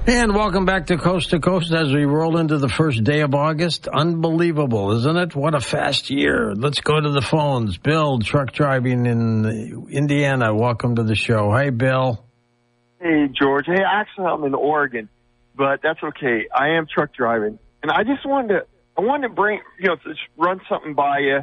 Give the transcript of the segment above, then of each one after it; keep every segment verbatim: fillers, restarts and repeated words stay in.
And welcome back to Coast to Coast as we roll into the first day of August. Unbelievable, isn't it? What a fast year. Let's go to the phones. Bill, truck driving in Indiana. Welcome to the show. Hey, Bill. Hey, George. Hey, actually, I'm in Oregon, but that's okay. I am truck driving. And I just wanted to, I wanted to bring, you know, just run something by you.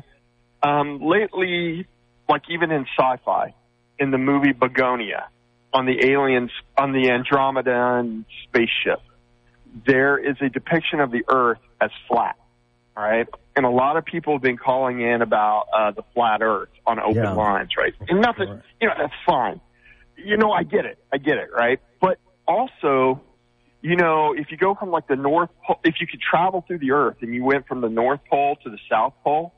Um, lately, like even in sci-fi, in the movie Begonia, on the aliens, on the Andromedan spaceship, there is a depiction of the Earth as flat, all right? And a lot of people have been calling in about uh, the flat Earth on open yeah. lines, right? And nothing, Sure. you know, that's fine. You know, I get it. I get it, right? But also, you know, if you go from like the North Pole, if you could travel through the Earth and you went from the North Pole to the South Pole,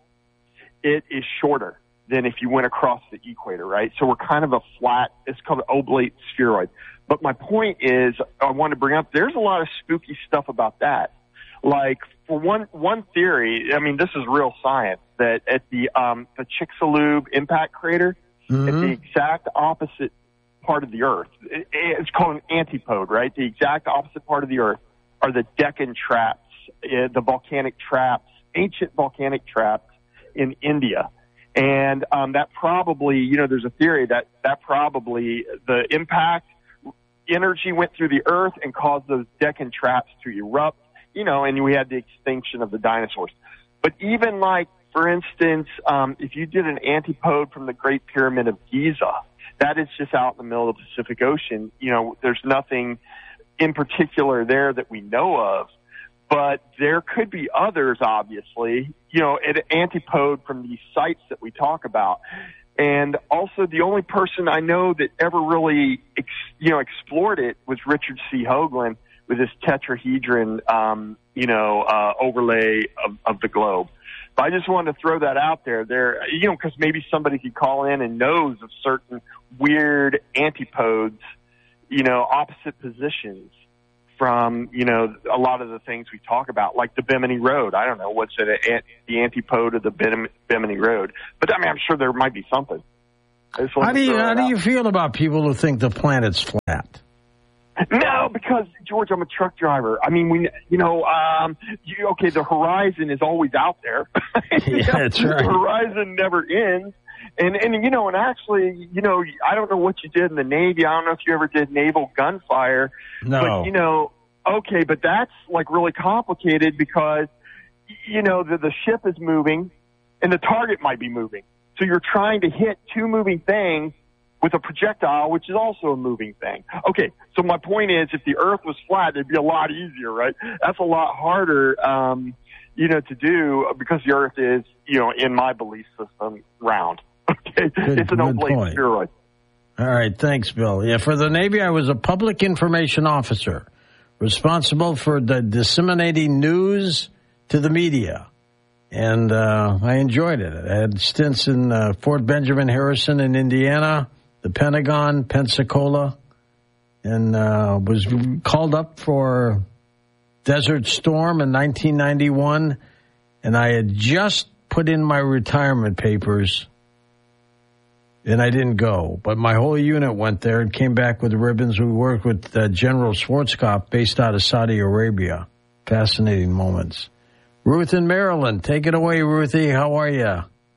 it is shorter than if you went across the equator, right? So we're kind of a flat, it's called an oblate spheroid. But my point is, I want to bring up, there's a lot of spooky stuff about that. Like, for one one theory, I mean, this is real science, that at the um, the Chicxulub impact crater, mm-hmm. at the exact opposite part of the Earth, it, it's called an antipode, right? The exact opposite part of the Earth are the Deccan traps, uh, the volcanic traps, ancient volcanic traps in India. And um, that probably, you know, there's a theory that that probably the impact energy went through the Earth and caused those Deccan traps to erupt, you know, and we had the extinction of the dinosaurs. But even like, for instance, um, if you did an antipode from the Great Pyramid of Giza, that is just out in the middle of the Pacific Ocean. You know, there's nothing in particular there that we know of. But there could be others, obviously, you know, at antipode from these sites that we talk about. And also the only person I know that ever really, ex, you know, explored it was Richard C. Hoagland with his tetrahedron, um, you know, uh, overlay of, of the globe. But I just wanted to throw that out there, there, you know, because maybe somebody could call in and knows of certain weird antipodes, you know, opposite positions from, you know, a lot of the things we talk about, like the Bimini Road. I don't know, what's it, the antipode of the Bimini Road. But, I mean, I'm sure there might be something. How do you, how do you feel about people who think the planet's flat? No, because, George, I'm a truck driver. I mean, we, you know, um, you, okay, the horizon is always out there. Yeah, know, that's right. The horizon never ends. And, and, you know, and actually, you know, I don't know what you did in the Navy. I don't know if you ever did naval gunfire. No. But, you know, okay, but that's, like, really complicated because, you know, the, the ship is moving and the target might be moving. So you're trying to hit two moving things with a projectile, which is also a moving thing. Okay, so my point is, if the Earth was flat, it'd be a lot easier, right? That's a lot harder, um, you know, to do because the Earth is, you know, in my belief system, round. Okay, good, it's an oblate spheroid. All right, thanks, Bill. Yeah, for the Navy, I was a public information officer responsible for the disseminating news to the media. And uh, I enjoyed it. I had stints in uh, Fort Benjamin Harrison in Indiana, the Pentagon, Pensacola, and uh, was called up for Desert Storm in nineteen ninety-one. And I had just put in my retirement papers, and I didn't go. But my whole unit went there and came back with ribbons. We worked with uh, General Schwarzkopf, based out of Saudi Arabia. Fascinating moments. Ruth in Maryland. Take it away, Ruthie. How are you?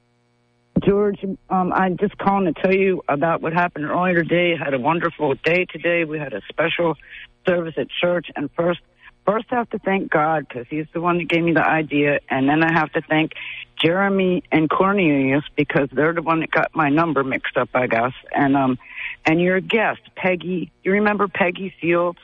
George, um, I'm just calling to tell you about what happened earlier today. I had a wonderful day today. We had a special service at church. And first, first I have to thank God because he's the one that gave me the idea. And then I have to thank Jeremy and Cornelius because they're the one that got my number mixed up, I guess. And um, and your guest, Peggy. You remember Peggy Fields?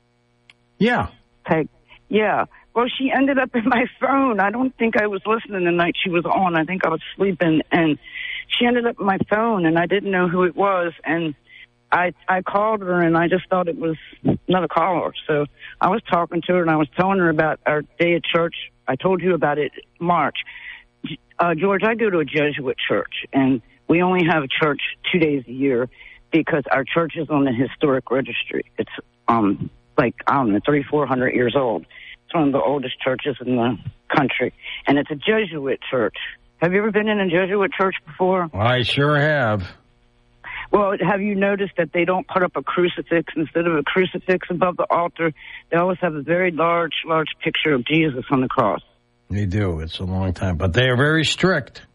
Yeah. Peg. Yeah. Well, she ended up in my phone. I don't think I was listening the night she was on. I think I was sleeping, and she ended up in my phone, and I didn't know who it was. And I I called her, and I just thought it was another caller. So I was talking to her, and I was telling her about our day at church. I told you about it in March. Uh, George, I go to a Jesuit church, and we only have church two days a year because our church is on the historic registry. It's um like, I don't know, thirty-four hundred years old. It's one of the oldest churches in the country, and it's a Jesuit church. Have you ever been in a Jesuit church before? I sure have. Well, have you noticed that they don't put up a crucifix instead of a crucifix above the altar? They always have a very large, large picture of Jesus on the cross. They do. It's a long time, but they are very strict.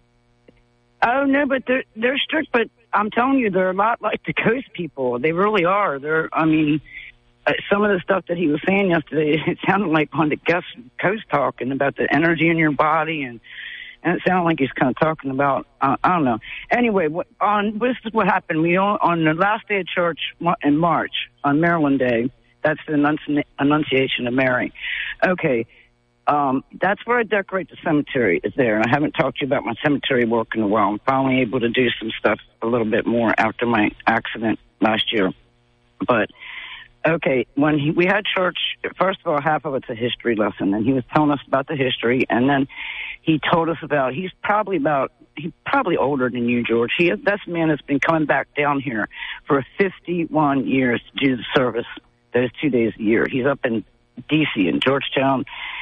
Oh no, but they're they're strict. But I'm telling you, they're a lot like the Coast people. They really are. They're. I mean, uh, some of the stuff that he was saying yesterday, it sounded like on the guest Coast talking about the energy in your body and. And it sounded like he's kind of talking about, uh, I don't know. Anyway, what, on this is what happened. We all, on the last day of church in March, on Maryland Day, that's the Annunci- Annunciation of Mary. Okay, um, that's where I decorate the cemetery. Is there? And I haven't talked to you about my cemetery work in a while. I'm finally able to do some stuff a little bit more after my accident last year. But okay, when he, we had church, first of all, half of it's a history lesson, and he was telling us about the history, and then he told us about, he's probably about, he's probably older than you, George. He is, this man has been coming back down here for fifty-one years to do the service those two days a year. He's up in D C in Georgetown,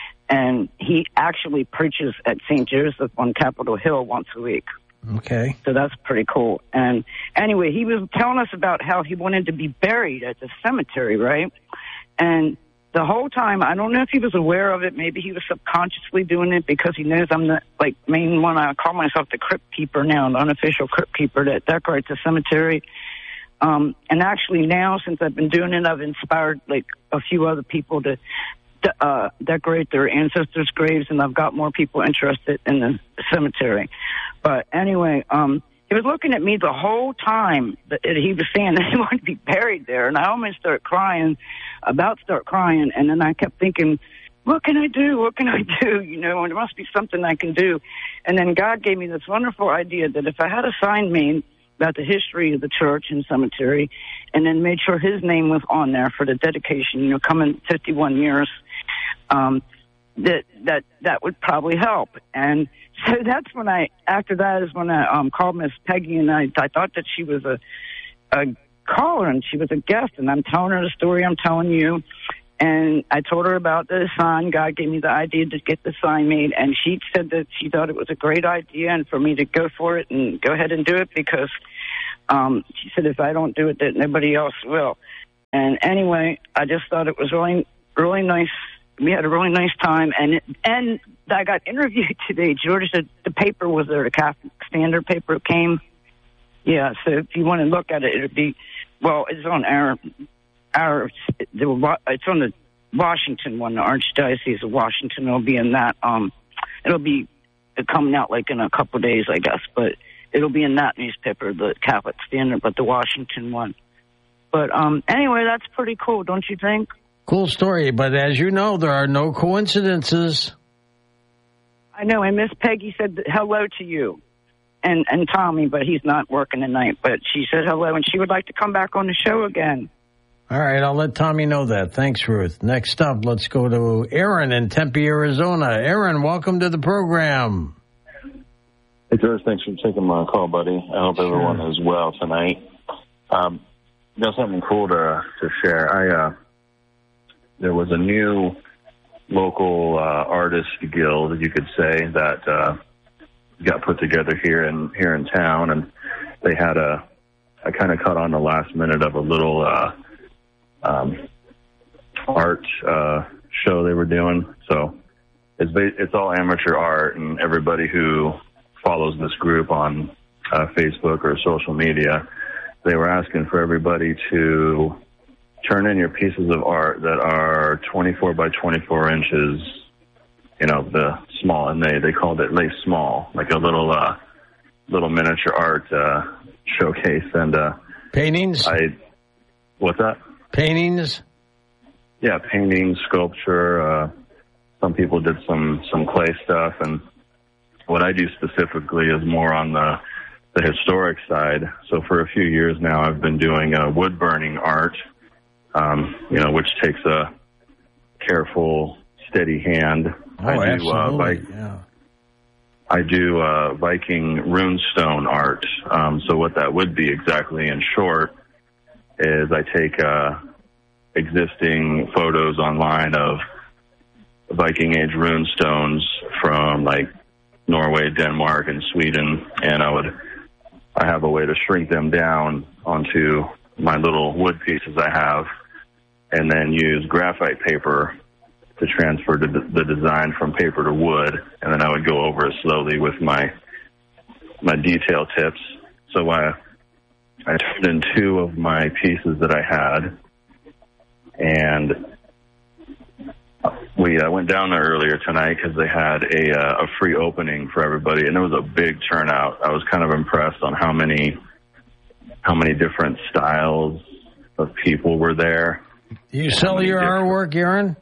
and he actually preaches at Saint Joseph on Capitol Hill once a week. Okay. So that's pretty cool. And anyway, he was telling us about how he wanted to be buried at the cemetery, right? And the whole time, I don't know if he was aware of it. Maybe he was subconsciously doing it because he knows I'm the like main one. I call myself the crypt keeper now, the unofficial crypt keeper that decorates the cemetery. Um, and actually now, since I've been doing it, I've inspired like a few other people to de- uh, decorate their ancestors' graves, and I've got more people interested in the cemetery. But anyway, um, he was looking at me the whole time that he was saying that he wanted to be buried there, and I almost started crying, about to start crying, and then I kept thinking, what can I do? What can I do? You know, there must be something I can do. And then God gave me this wonderful idea that if I had a sign made about the history of the church and cemetery, and then made sure his name was on there for the dedication, you know, coming fifty-one years, um, that that that would probably help. And so that's when I, after that is when I um, called Miss Peggy, and I, I thought that she was a, a caller and she was a guest, and I'm telling her the story I'm telling you. And I told her about the sign. God gave me the idea to get the sign made, and she said that she thought it was a great idea and for me to go for it and go ahead and do it because um, she said if I don't do it, that nobody else will. And anyway, I just thought it was really, really nice. We had a really nice time, and it, and I got interviewed today. George, the, the paper was there, the Catholic Standard paper came. Yeah, so if you want to look at it, it'd be, well, it's on our, our, it's on the Washington one, the Archdiocese of Washington. It'll be in that, um, it'll be coming out like in a couple of days, I guess, but it'll be in that newspaper, the Catholic Standard, but the Washington one. But um, anyway, that's pretty cool, don't you think? Cool story, but as you know, there are no coincidences. I know, and Miss Peggy said hello to you and, and Tommy, but he's not working tonight. But she said hello, and she would like to come back on the show again. All right, I'll let Tommy know that. Thanks, Ruth. Next up, let's go to Aaron in Tempe, Arizona. Aaron, welcome to the program. Hey, George, thanks for taking my call, buddy. I hope sure. everyone is well tonight. Um, got something cool to to share. I uh, there was a new local uh, artist guild, you could say, that uh, got put together here in here in town, and they had a. I kind of caught on the last minute of a little uh, um, art uh, show they were doing. So it's it's all amateur art, and everybody who follows this group on uh, Facebook or social media, they were asking for everybody to turn in your pieces of art that are twenty-four by twenty-four inches, you know, the small, and they, they called it Lay Small, like a little uh, little miniature art uh, showcase. And uh, paintings? I, what's that? Paintings? Yeah, painting, sculpture. Uh, some people did some, some clay stuff, and what I do specifically is more on the the historic side. So for a few years now, I've been doing uh, wood burning art, um, you know, which takes a careful, steady hand. Oh, I do, absolutely, uh, Vi- yeah. I do uh, Viking runestone art. Um, so what that would be exactly in short is I take uh, existing photos online of Viking age runestones from like Norway, Denmark, and Sweden, and I would I have a way to shrink them down onto my little wood pieces I have, and then use graphite paper to transfer the, the design from paper to wood, and then I would go over it slowly with my my detail tips. So I, I turned in two of my pieces that I had, and we uh, went down there earlier tonight because they had a, uh, a free opening for everybody, and it was a big turnout. I was kind of impressed on how many how many different styles of people were there. Do you sell your artwork, Aaron?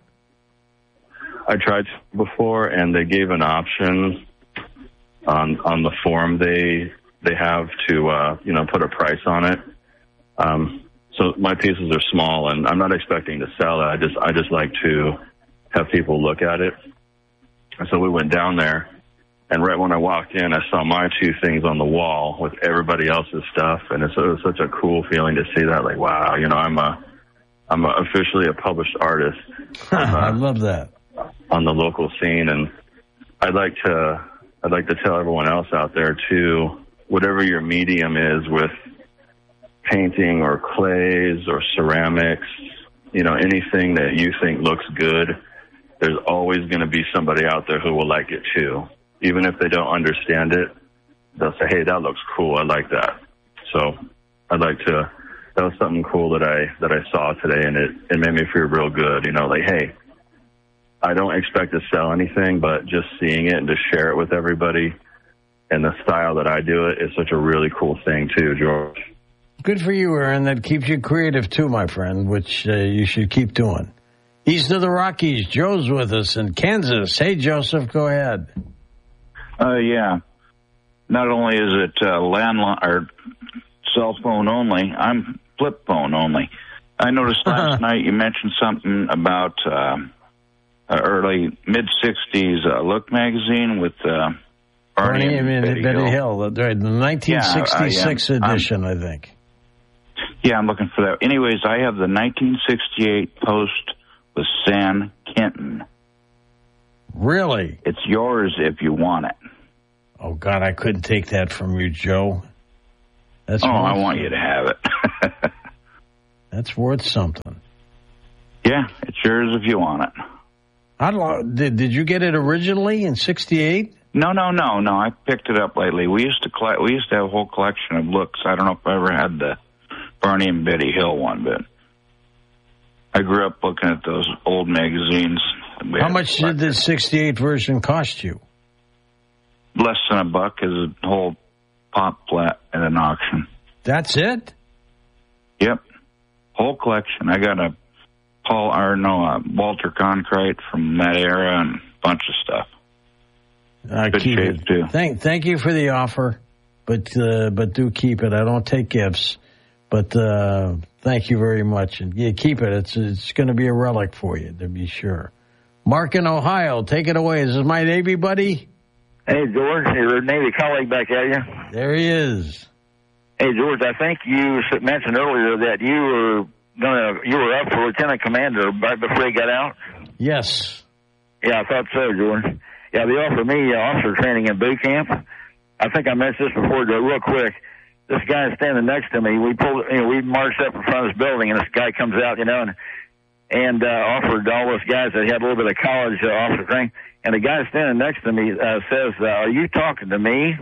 I tried before, and they gave an option on on the form they they have to uh, you know put a price on it. Um, so my pieces are small, and I'm not expecting to sell it. I just I just like to have people look at it. And so we went down there, and right when I walked in, I saw my two things on the wall with everybody else's stuff, and it's, it was such a cool feeling to see that. Like, wow, you know, I'm a I'm a, officially a published artist. uh, I love that. On the local scene, and I'd like to I'd like to tell everyone else out there too, whatever your medium is with painting or clays or ceramics, you know, anything that you think looks good, there's always going to be somebody out there who will like it too. Even if they don't understand it, they'll say, hey, that looks cool, I like that. So I'd like to, that was something cool that I that I saw today, and it, it made me feel real good, you know, like, hey, I don't expect to sell anything, but just seeing it and to share it with everybody and the style that I do it is such a really cool thing too, George. Good for you, Aaron. That keeps you creative too, my friend, which uh, you should keep doing. East of the Rockies, Joe's with us in Kansas. Hey, Joseph, go ahead. Uh, yeah. Not only is it uh, landline or cell phone only, I'm flip phone only. I noticed last night you mentioned something about um, uh, early mid-sixties uh, Look magazine with uh, Barney, Barney and and Betty, Betty Hill. Hill, the nineteen sixty-six yeah, I, yeah, edition, I'm, I think. Yeah, I'm looking for that. Anyways, I have the nineteen sixty-eight Post with San Quentin. Really? It's yours if you want it. Oh, God, I couldn't take that from you, Joe. That's oh, worth I want you to have it. That's worth something. Yeah, it's yours if you want it. How long, did, did you get it originally in sixty-eight? No, no, no, no. I picked it up lately. We used to collect, we used to have a whole collection of looks. I don't know if I ever had the Barney and Betty Hill one, but I grew up looking at those old magazines. How much did the sixty-eight version cost you? Less than a buck is a whole pop flat at an auction. That's it? Yep. Whole collection. I got a Paul, or no, uh, Walter Cronkite from that era and a bunch of stuff. Uh, Good keep shape, it. too. Thank, thank you for the offer, but uh, but do keep it. I don't take gifts, but uh, thank you very much. And yeah, keep it. It's it's going to be a relic for you, to be sure. Mark in Ohio, take it away. Is this my Navy buddy? Hey, George, your Navy colleague back at you. There he is. Hey, George, I think you mentioned earlier that you were gonna you were up for lieutenant commander right before you got out. Yes. Yeah, I thought so, George. Yeah, they offered me uh, officer training in boot camp. I think I mentioned this before, Joe, real quick. This guy standing next to me, we pulled, you know, we marched up in front of this building, and this guy comes out, you know, and and uh, offered all those guys that had a little bit of college uh, officer training. And the guy standing next to me uh, says, uh, "Are you talking to me?"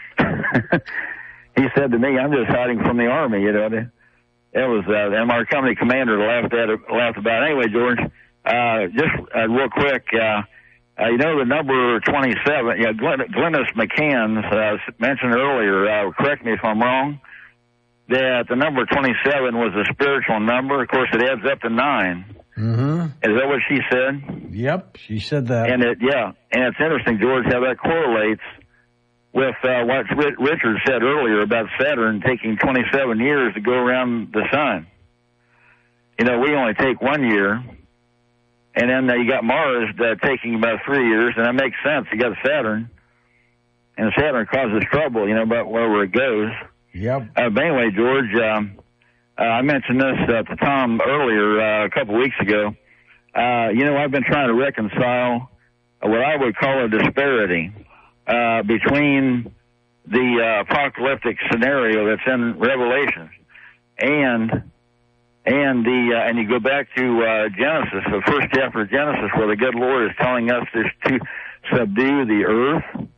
He said to me, "I'm just hiding from the Army," you know. It was, uh, and our company commander laughed at it, laughed about it. Anyway, George, uh, just uh, real quick, uh, uh, you know the number twenty-seven, yeah, Glenn, Glennis McCann uh, mentioned earlier, uh, correct me if I'm wrong, that the number twenty-seven was a spiritual number. Of course, it adds up to nine. Mm-hmm. Is that what she said? Yep, she said that. And it, yeah, and it's interesting, George, how that correlates with uh, what Richard said earlier about Saturn taking twenty-seven years to go around the sun. You know, we only take one year, and then uh, you got Mars uh, taking about three years, and that makes sense. You got Saturn, and Saturn causes trouble, you know, about wherever it goes. Yep. Uh, but anyway, George, um, uh, I mentioned this uh, to Tom earlier uh, a couple weeks ago. Uh, you know, I've been trying to reconcile what I would call a disparity Uh, between the uh, apocalyptic scenario that's in Revelation, and and the uh, and you go back to uh, Genesis, the first chapter of Genesis, where the good Lord is telling us this to subdue the earth.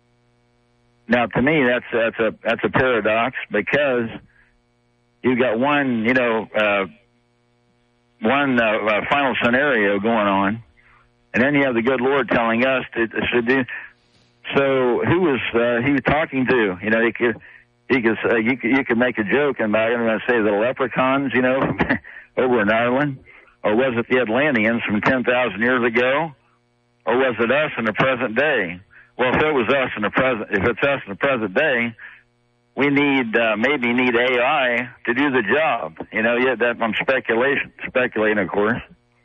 Now, to me, that's that's a that's a paradox, because you've got one, you know, uh, one uh, uh, final scenario going on, and then you have the good Lord telling us to, to subdue. So, who was uh, he talking to? You know, he could he could uh, you could you could make a joke about it and say the leprechauns, you know, over in Ireland, or was it the Atlanteans from ten thousand years ago, or was it us in the present day? Well, if it was us in the present, if it's us in the present day, we need uh, maybe need A I to do the job. You know, yeah, that I'm speculation, speculating, of course.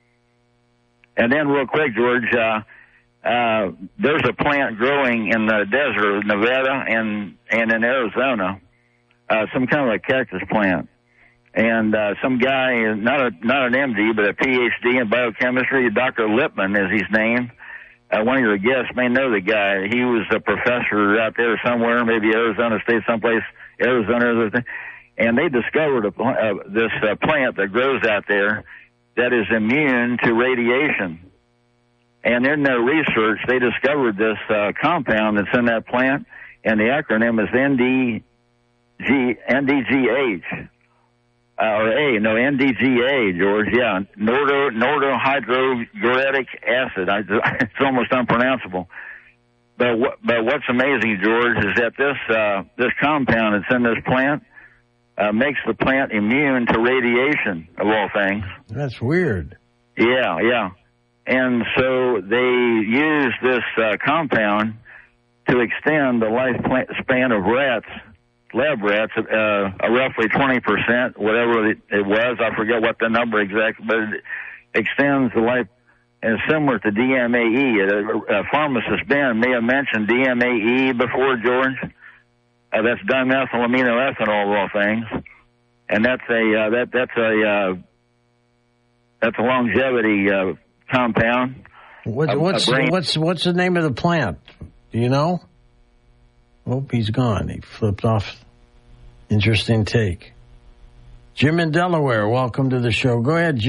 And then, real quick, George, uh, uh, there's a plant growing in the desert of Nevada and and in Arizona, uh, some kind of a cactus plant. And uh, some guy, not a not an M D, but a P H D in biochemistry, Doctor Lippman is his name. Uh, one of your guests may know the guy. He was a professor out there somewhere, maybe Arizona State, someplace, Arizona, and they discovered a, uh, this uh, plant that grows out there that is immune to radiation. And in their research, they discovered this uh, compound that's in that plant, and the acronym is N D G N D G H. Uh, or A, no, N D G A, George, yeah, Nordo, nordohydrogradic acid. I, it's almost unpronounceable. But what, but what's amazing, George, is that this uh, this compound that's in this plant uh, makes the plant immune to radiation, of all things. That's weird. Yeah, yeah. And so they use this uh, compound to extend the lifespan of rats. Lab rats, uh, roughly twenty percent, whatever it was. I forget what the number exactly, but it extends the life, and it's similar to D M A E. A, a pharmacist, Ben, may have mentioned D M A E before, George. Uh, that's dimethylaminoethanol, of all things. And that's a, uh, that, that's a, uh, that's a longevity, uh, compound. What, what's, a what's, what's the name of the plant? Do you know? Oh, he's gone. He flipped off. Interesting take. Jim in Delaware, welcome to the show. Go ahead, Jim.